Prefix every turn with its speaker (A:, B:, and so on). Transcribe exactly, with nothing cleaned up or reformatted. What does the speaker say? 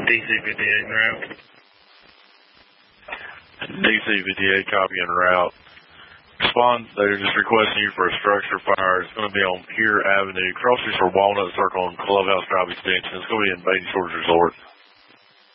A: D C fifty-eight en route.
B: D C fifty-eight, copy en route. Respond, they're just requesting you for a structure fire. It's going to be on Pier Avenue, crossing for Walnut Circle and Clubhouse Drive Extension. It's going to be in Baden Shores Resort.